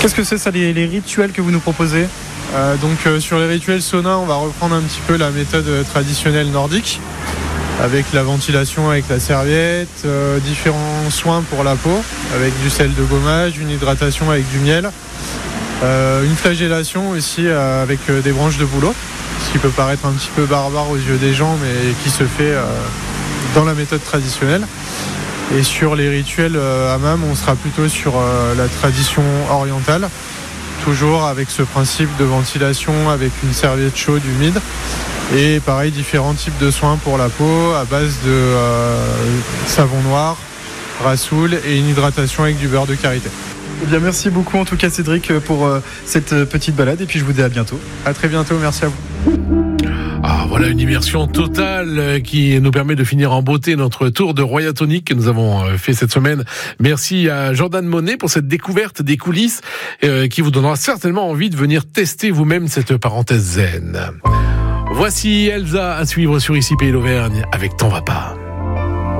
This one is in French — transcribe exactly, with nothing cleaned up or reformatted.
Qu'est-ce que c'est ça, les, les rituels que vous nous proposez ? euh, Donc euh, sur les rituels sauna, on va reprendre un petit peu la méthode traditionnelle nordique, avec la ventilation avec la serviette, euh, différents soins pour la peau, avec du sel de gommage, une hydratation avec du miel, euh, une flagellation aussi euh, avec euh, des branches de bouleau, ce qui peut paraître un petit peu barbare aux yeux des gens, mais qui se fait euh, dans la méthode traditionnelle. Et sur les rituels euh, hammam, on sera plutôt sur euh, la tradition orientale, toujours avec ce principe de ventilation avec une serviette chaude humide. Et pareil, différents types de soins pour la peau à base de euh, savon noir, rassoul et une hydratation avec du beurre de karité. Eh bien, merci beaucoup en tout cas Cédric pour euh, cette petite balade et puis je vous dis à bientôt. À très bientôt, merci à vous. Ah, voilà une immersion totale qui nous permet de finir en beauté notre tour de Royatonic que nous avons fait cette semaine. Merci à Jordan Monet pour cette découverte des coulisses euh, qui vous donnera certainement envie de venir tester vous-même cette parenthèse zen. Voici Elsa à suivre sur Ici Pays d'Auvergne avec T'en vas pas.